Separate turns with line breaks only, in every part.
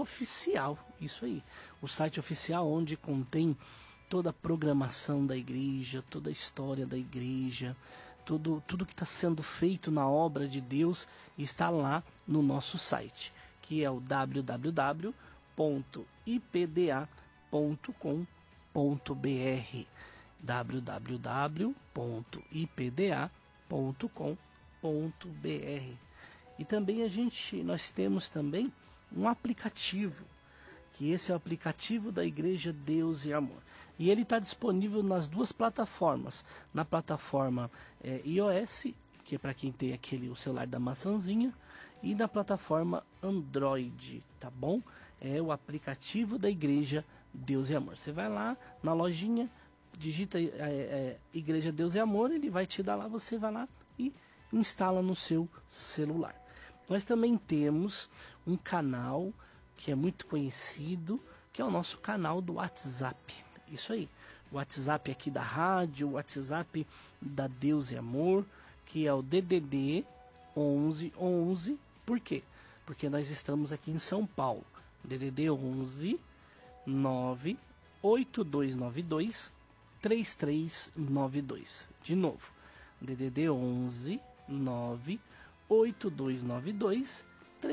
oficial, isso aí, o site oficial onde contém toda a programação da igreja, toda a história da igreja, tudo que está sendo feito na obra de Deus está lá no nosso site, que é o www.ipda.com.br, www.ipda.com.br. E também nós temos também um aplicativo, que esse é o aplicativo da Igreja Deus e Amor. E ele está disponível nas duas plataformas, na plataforma iOS, que é para quem tem o celular da maçãzinha, e na plataforma Android, tá bom? É o aplicativo da Igreja Deus e Amor. Você vai lá na lojinha, digita Igreja Deus e Amor, ele vai te dar lá, você vai lá e instala no seu celular. Nós também temos um canal que é muito conhecido, que é o nosso canal do WhatsApp. Isso aí, o WhatsApp aqui da rádio, o WhatsApp da Deus e Amor, que é o DDD 1111. Por quê? Porque nós estamos aqui em São Paulo. DDD 11 98292 3392. De novo, DDD 11 98292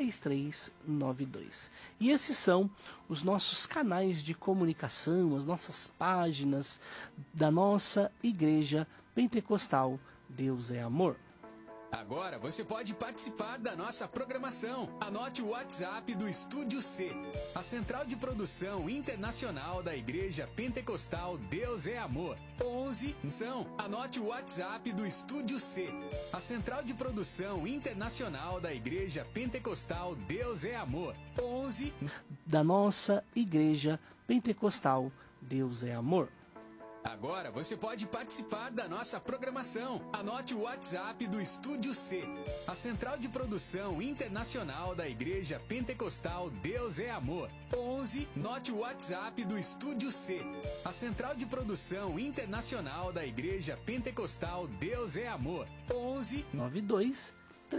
3392. E esses são os nossos canais de comunicação, as nossas páginas da nossa Igreja Pentecostal Deus é Amor.
Agora você pode participar da nossa programação. Anote o WhatsApp do Estúdio C, a central de produção internacional da Igreja Pentecostal Deus é Amor. 11 são. Anote o WhatsApp do Estúdio C, a central de produção internacional da Igreja Pentecostal Deus é Amor. 11
da nossa Igreja Pentecostal Deus é Amor.
Agora você pode participar da nossa programação. Anote o WhatsApp do Estúdio C, a central de produção internacional da Igreja Pentecostal Deus é Amor. 11. Note o WhatsApp do Estúdio C, a central de produção internacional da Igreja Pentecostal Deus é Amor. 11
92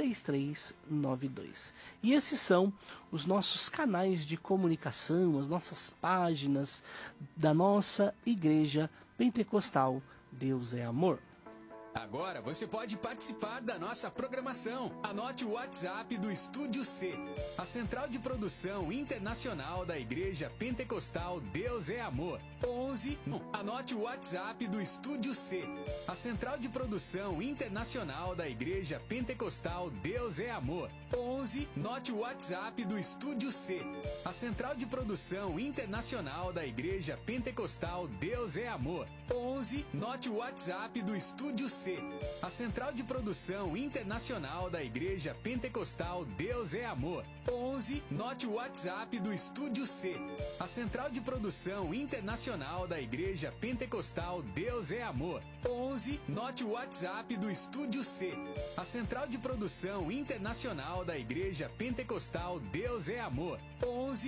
3392. E esses são os nossos canais de comunicação, as nossas páginas da nossa Igreja Pentecostal Deus é Amor.
Agora você pode participar da nossa programação. Anote o WhatsApp do Estúdio C, a central de produção internacional da Igreja Pentecostal Deus é Amor. 11. Anote o WhatsApp do Estúdio C, a central de produção internacional da Igreja Pentecostal Deus é Amor. 11. Note o WhatsApp do Estúdio C, a central de produção internacional da Igreja Pentecostal Deus é Amor. 11. Note o WhatsApp do Estúdio C, a central de produção internacional da Igreja Pentecostal Deus é Amor. 11. Note o WhatsApp do Estúdio C, a central de produção internacional da Igreja Pentecostal Deus é Amor. 11. Note o WhatsApp do Estúdio C, a central de produção internacional da Igreja Pentecostal Deus é Amor. 11.